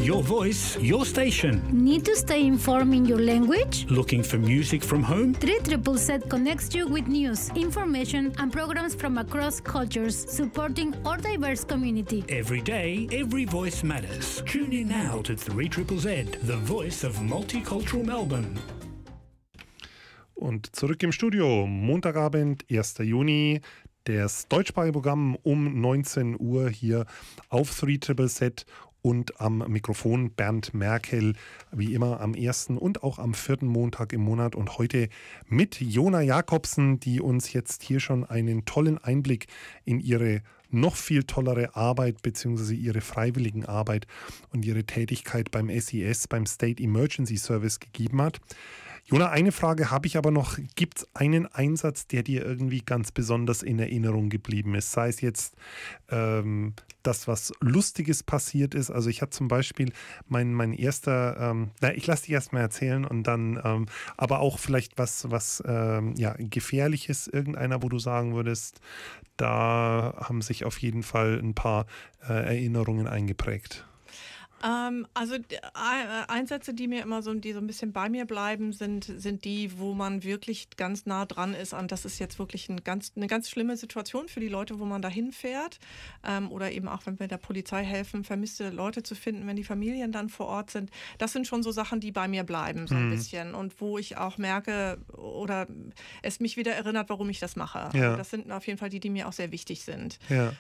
Your voice, your station. Need to stay informed in your language? Looking for music from home? 3ZZZ connects you with news, information, and programs from across cultures, supporting our diverse community. Every day, every voice matters. Tune in now to 3ZZZ, the voice of multicultural Melbourne. Und zurück im Studio, Montagabend, 1. Juni, das deutschsprachige Programm um 19 Uhr hier auf 3ZZZ und am Mikrofon Bernd Merkel, wie immer am 1. und auch am 4. Montag im Monat und heute mit Jona Jakobsen, die uns jetzt hier schon einen tollen Einblick in ihre noch viel tollere Arbeit bzw. ihre freiwilligen Arbeit und ihre Tätigkeit beim SES, beim State Emergency Service gegeben hat. Jona, eine Frage habe ich aber noch. Gibt es einen Einsatz, der dir irgendwie ganz besonders in Erinnerung geblieben ist? Sei es jetzt das, was Lustiges passiert ist. Also ich hatte zum Beispiel mein erster, ich lasse dich erst mal erzählen und dann, aber auch vielleicht was Gefährliches, irgendeiner, wo du sagen würdest, da haben sich auf jeden Fall ein paar Erinnerungen eingeprägt. Also Einsätze, die mir immer die so ein bisschen bei mir bleiben, sind die, wo man wirklich ganz nah dran ist an, das ist jetzt wirklich eine ganz schlimme Situation für die Leute, wo man da hinfährt, oder eben auch, wenn wir der Polizei helfen, vermisste Leute zu finden, wenn die Familien dann vor Ort sind. Das sind schon so Sachen, die bei mir bleiben, so ein bisschen, und wo ich auch merke oder es mich wieder erinnert, warum ich das mache. Ja. Also das sind auf jeden Fall die mir auch sehr wichtig sind. Ja.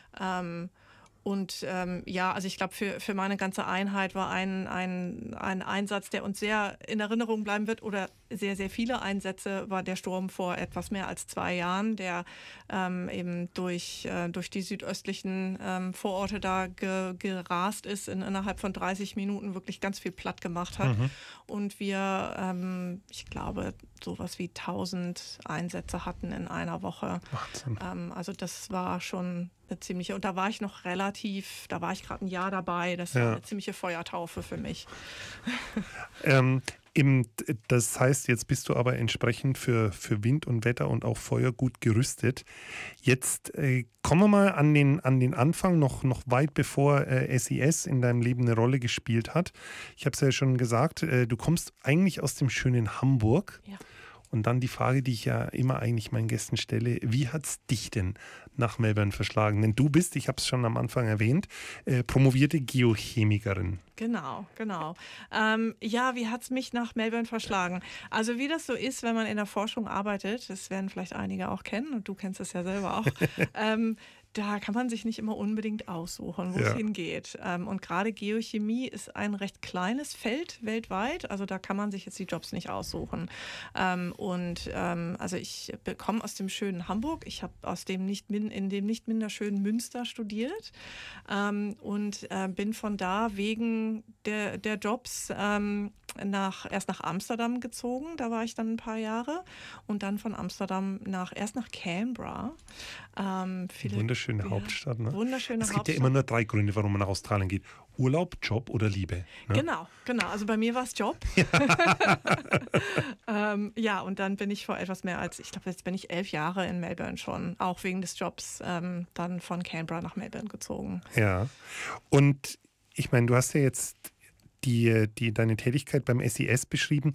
Also ich glaube, für meine ganze Einheit war ein Einsatz, der uns sehr in Erinnerung bleiben wird, oder sehr, sehr viele Einsätze, war der Sturm vor etwas mehr als 2 Jahren, der eben durch die südöstlichen Vororte da gerast ist, innerhalb von 30 Minuten wirklich ganz viel platt gemacht hat. Und wir, ich glaube, sowas wie 1000 Einsätze hatten in einer Woche. Also das war schon eine ziemliche, und da war ich noch da war ich gerade ein Jahr dabei, das war eine ziemliche Feuertaufe für mich. Das heißt, jetzt bist du aber entsprechend für Wind und Wetter und auch Feuer gut gerüstet. Jetzt kommen wir mal an den Anfang, noch weit bevor SES in deinem Leben eine Rolle gespielt hat. Ich habe es ja schon gesagt, du kommst eigentlich aus dem schönen Hamburg. Ja. Und dann die Frage, die ich ja immer eigentlich meinen Gästen stelle: Wie hat es dich denn nach Melbourne verschlagen? Denn du bist, ich habe es schon am Anfang erwähnt, promovierte Geochemikerin. Genau. Wie hat es mich nach Melbourne verschlagen? Also wie das so ist, wenn man in der Forschung arbeitet, das werden vielleicht einige auch kennen und du kennst es ja selber auch, da kann man sich nicht immer unbedingt aussuchen, wo es hingeht. Und gerade Geochemie ist ein recht kleines Feld weltweit, also da kann man sich jetzt die Jobs nicht aussuchen. Also ich komme aus dem schönen Hamburg, ich habe in dem nicht minder schönen Münster studiert und bin von da wegen der Jobs erst nach Amsterdam gezogen, da war ich dann ein paar Jahre, und dann von Amsterdam erst nach Canberra. Wunderschöne Hauptstadt, ne? Wunderschöne Hauptstadt. Es gibt ja immer nur 3 Gründe, warum man nach Australien geht: Urlaub, Job oder Liebe. Ne? Genau. Also bei mir war es Job. Und dann bin ich vor etwas mehr als, ich glaube, jetzt bin ich 11 Jahre in Melbourne schon, auch wegen des Jobs, dann von Canberra nach Melbourne gezogen. Ja, und ich meine, du hast ja jetzt deine Tätigkeit beim SES beschrieben.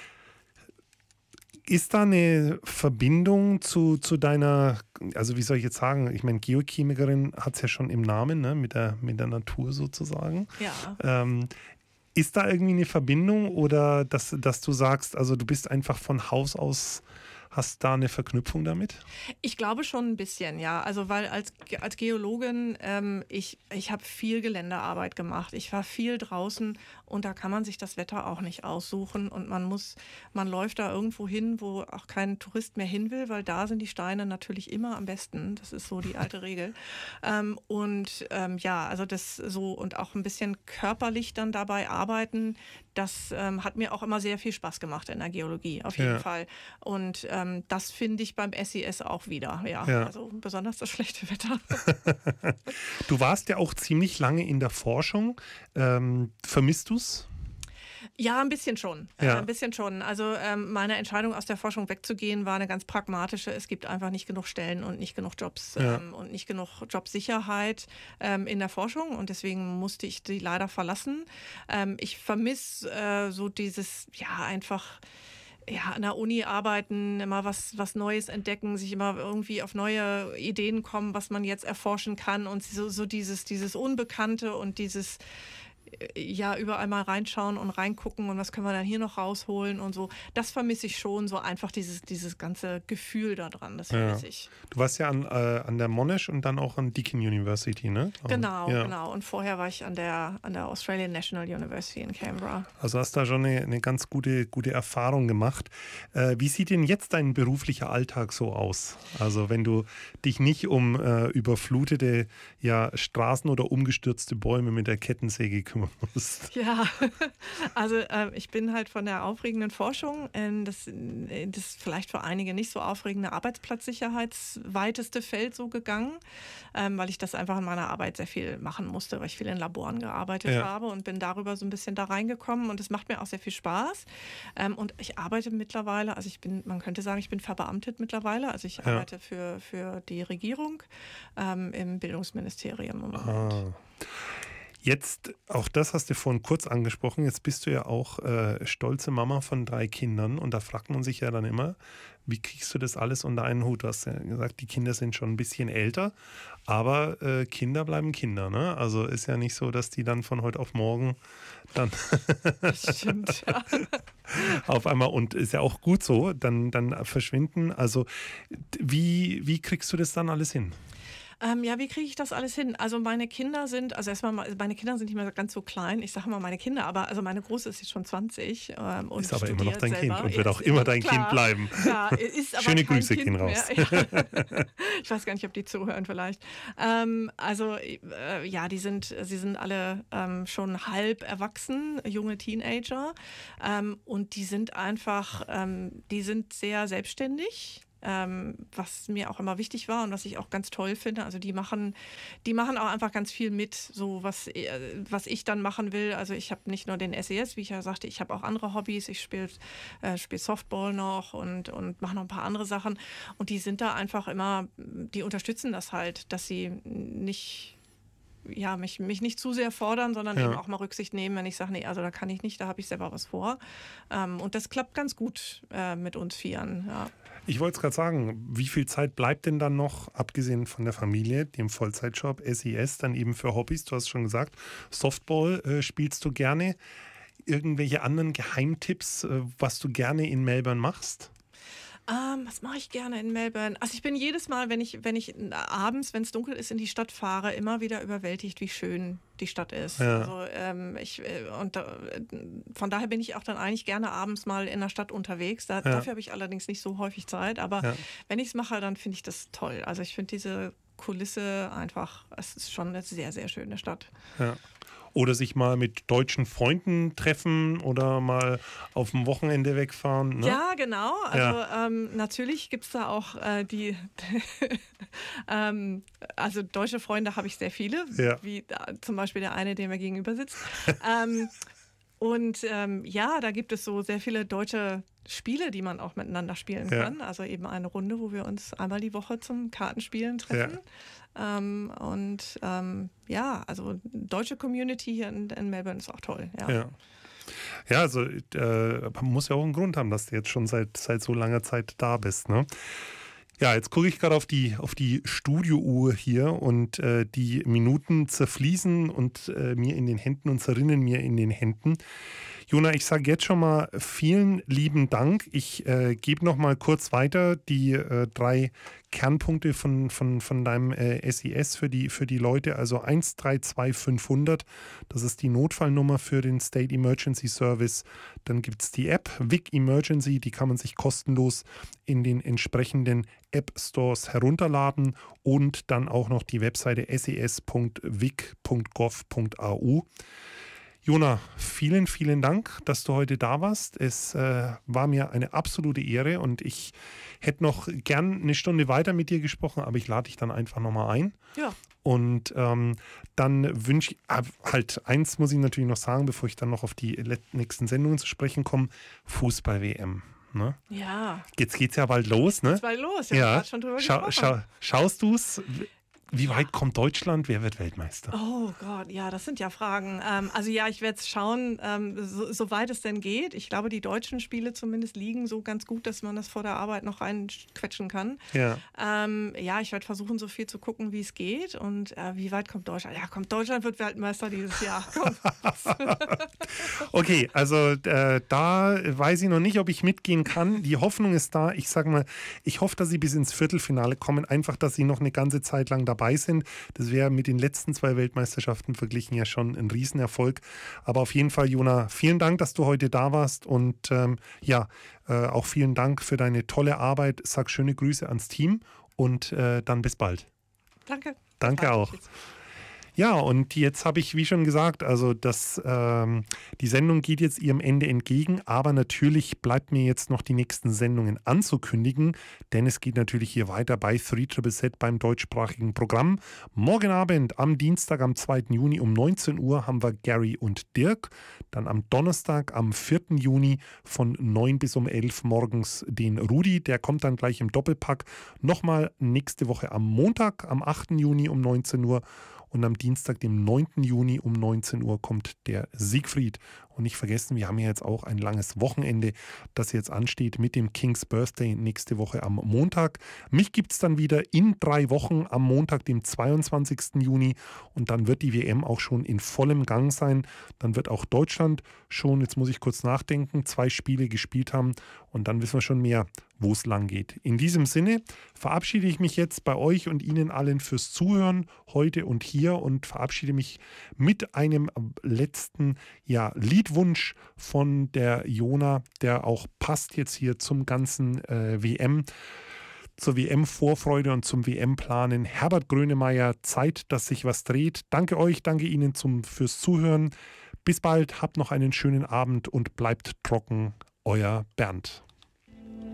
Ist da eine Verbindung zu deiner, also wie soll ich jetzt sagen, ich meine, Geochemikerin hat es ja schon im Namen, ne, mit der Natur sozusagen. Ja. Ist da irgendwie eine Verbindung, oder dass du sagst, also du bist einfach von Haus aus, hast da eine Verknüpfung damit? Ich glaube schon ein bisschen, ja. Also weil als Geologin, ich habe viel Geländearbeit gemacht. Ich war viel draußen, und da kann man sich das Wetter auch nicht aussuchen, und man läuft da irgendwo hin, wo auch kein Tourist mehr hin will, weil da sind die Steine natürlich immer am besten. Das ist so die alte Regel. Also das so, und auch ein bisschen körperlich dann dabei arbeiten, das hat mir auch immer sehr viel Spaß gemacht in der Geologie, auf jeden Fall. Und das finde ich beim SES auch wieder. Ja. Also besonders das schlechte Wetter. Du warst ja auch ziemlich lange in der Forschung. Vermisst du es? Ja, ein bisschen schon. Ja. Ein bisschen schon. Also meine Entscheidung, aus der Forschung wegzugehen, war eine ganz pragmatische. Es gibt einfach nicht genug Stellen und nicht genug Jobs und nicht genug Jobsicherheit in der Forschung. Und deswegen musste ich die leider verlassen. Ich vermisse so dieses, einfach... Ja, an der Uni arbeiten, immer was Neues entdecken, sich immer irgendwie auf neue Ideen kommen, was man jetzt erforschen kann und so dieses Unbekannte und dieses überall mal reinschauen und reingucken und was können wir dann hier noch rausholen und so. Das vermisse ich schon, so einfach dieses ganze Gefühl da dran, das vermisse ich. Du warst ja an der Monash und dann auch an Deakin University, ne? Genau. Und vorher war ich an der Australian National University in Canberra. Also hast da schon eine ganz gute Erfahrung gemacht. Wie sieht denn jetzt dein beruflicher Alltag so aus? Also wenn du dich nicht um überflutete Straßen oder umgestürzte Bäume mit der Kettensäge kümmern musst. Ja, also ich bin halt von der aufregenden Forschung in das vielleicht für einige nicht so aufregende Arbeitsplatzsicherheitsweiteste Feld so gegangen, weil ich das einfach in meiner Arbeit sehr viel machen musste, weil ich viel in Laboren gearbeitet habe und bin darüber so ein bisschen da reingekommen und es macht mir auch sehr viel Spaß. Und ich arbeite mittlerweile, also man könnte sagen, ich bin verbeamtet mittlerweile, also ich arbeite für die Regierung im Bildungsministerium im Moment. Jetzt, auch das hast du vorhin kurz angesprochen, jetzt bist du ja auch stolze Mama von 3 Kindern und da fragt man sich ja dann immer, wie kriegst du das alles unter einen Hut? Du hast ja gesagt, die Kinder sind schon ein bisschen älter, aber Kinder bleiben Kinder, ne? Also ist ja nicht so, dass die dann von heute auf morgen dann Das stimmt, ja. auf einmal, und ist ja auch gut so, dann verschwinden. Also wie kriegst du das dann alles hin? Wie kriege ich das alles hin? Also meine Kinder sind nicht mehr ganz so klein. Ich sage mal meine Kinder, aber also meine Große ist jetzt schon 20 und ist aber immer noch dein selber. Kind und wird auch immer dein Kind bleiben. Ja, ist aber Schöne kein Grüße Kind gehen raus. Ja. Ich weiß gar nicht, ob die zuhören vielleicht. Sie sind alle schon halb erwachsen, junge Teenager und die sind einfach, die sind sehr selbstständig. Was mir auch immer wichtig war und was ich auch ganz toll finde. Also die machen auch einfach ganz viel mit, so was ich dann machen will. Also ich habe nicht nur den SES, wie ich ja sagte, ich habe auch andere Hobbys. Ich spiele Softball noch und mache noch ein paar andere Sachen. Und die sind da einfach immer, die unterstützen das halt, dass sie nicht... mich nicht zu sehr fordern, sondern eben auch mal Rücksicht nehmen, wenn ich sage, nee, also da kann ich nicht, da habe ich selber was vor. Und das klappt ganz gut mit uns Vieren. Ja. Ich wollte es gerade sagen, wie viel Zeit bleibt denn dann noch, abgesehen von der Familie, dem Vollzeitjob, SES, dann eben für Hobbys? Du hast schon gesagt, Softball spielst du gerne. Irgendwelche anderen Geheimtipps, was du gerne in Melbourne machst? Was mache ich gerne in Melbourne? Also ich bin jedes Mal, wenn ich abends, wenn es dunkel ist, in die Stadt fahre, immer wieder überwältigt, wie schön die Stadt ist. Ja. Also von daher bin ich auch dann eigentlich gerne abends mal in der Stadt unterwegs. Dafür habe ich allerdings nicht so häufig Zeit, aber wenn ich es mache, dann finde ich das toll. Also ich finde diese Kulisse einfach, es ist schon eine sehr, sehr schöne Stadt. Ja. Oder sich mal mit deutschen Freunden treffen oder mal auf dem Wochenende wegfahren. Ne? Ja, genau. Also natürlich gibt es da auch also deutsche Freunde habe ich sehr viele, wie zum Beispiel der eine, der mir gegenüber sitzt. Da gibt es so sehr viele deutsche Spiele, die man auch miteinander spielen kann. Also eben eine Runde, wo wir uns einmal die Woche zum Kartenspielen treffen. Also deutsche Community hier in Melbourne ist auch toll. Ja, also man muss ja auch einen Grund haben, dass du jetzt schon seit so langer Zeit da bist, ne? Ja, jetzt gucke ich gerade auf die Studiouhr hier und die Minuten zerfließen und mir in den Händen und zerrinnen mir in den Händen. Jona, ich sage jetzt schon mal vielen lieben Dank. Ich gebe noch mal kurz weiter die 3 Kernpunkte von deinem SES für die Leute. Also 132500, das ist die Notfallnummer für den State Emergency Service. Dann gibt es die App Vic Emergency, die kann man sich kostenlos in den entsprechenden App Stores herunterladen und dann auch noch die Webseite ses.vic.gov.au. Jona, vielen, vielen Dank, dass du heute da warst. Es war mir eine absolute Ehre und ich hätte noch gern eine Stunde weiter mit dir gesprochen, aber ich lade dich dann einfach nochmal ein. Ja. Und dann wünsche ich, halt eins muss ich natürlich noch sagen, bevor ich dann noch auf die nächsten Sendungen zu sprechen komme, Fußball-WM. Ne? Ja. Jetzt geht's ja bald los, ne? Jetzt bald los, wir haben gerade schon drüber gesprochen. Schaust du's? Wie weit kommt Deutschland? Wer wird Weltmeister? Oh Gott, ja, das sind ja Fragen. Also ja, ich werde schauen, soweit es denn geht. Ich glaube, die deutschen Spiele zumindest liegen so ganz gut, dass man das vor der Arbeit noch reinquetschen kann. Ja. Ja, ich werde versuchen, so viel zu gucken, wie es geht. Und wie weit kommt Deutschland? Ja, Deutschland wird Weltmeister dieses Jahr. Okay, also da weiß ich noch nicht, ob ich mitgehen kann. Die Hoffnung ist da. Ich sage mal, ich hoffe, dass sie bis ins Viertelfinale kommen. Einfach, dass sie noch eine ganze Zeit lang dabei sind. Das wäre mit den letzten 2 Weltmeisterschaften verglichen ja schon ein Riesenerfolg. Aber auf jeden Fall, Jona, vielen Dank, dass du heute da warst und auch vielen Dank für deine tolle Arbeit. Sag schöne Grüße ans Team und dann bis bald. Danke. Danke auch. Ja, und jetzt habe ich, wie schon gesagt, also die Sendung geht jetzt ihrem Ende entgegen, aber natürlich bleibt mir jetzt noch die nächsten Sendungen anzukündigen, denn es geht natürlich hier weiter bei 3ZZZ beim deutschsprachigen Programm. Morgen Abend am Dienstag, am 2. Juni um 19 Uhr haben wir Gary und Dirk. Dann am Donnerstag, am 4. Juni von 9 bis um 11 morgens den Rudi, der kommt dann gleich im Doppelpack. Nochmal nächste Woche am Montag, am 8. Juni um 19 Uhr. Und am Dienstag, dem 9. Juni um 19 Uhr kommt der Siegfried. Und nicht vergessen, wir haben ja jetzt auch ein langes Wochenende, das jetzt ansteht mit dem King's Birthday nächste Woche am Montag. Mich gibt es dann wieder in 3 Wochen am Montag, dem 22. Juni. Und dann wird die WM auch schon in vollem Gang sein. Dann wird auch Deutschland schon, jetzt muss ich kurz nachdenken, 2 Spiele gespielt haben. Und dann wissen wir schon mehr, wo es lang geht. In diesem Sinne verabschiede ich mich jetzt bei euch und Ihnen allen fürs Zuhören heute und hier und verabschiede mich mit einem letzten Liedwunsch von der Jona, der auch passt jetzt hier zum ganzen zur WM-Vorfreude und zum WM-Planen. Herbert Grönemeyer, Zeit, dass sich was dreht. Danke euch, danke Ihnen fürs Zuhören. Bis bald, habt noch einen schönen Abend und bleibt trocken. Euer Bernd.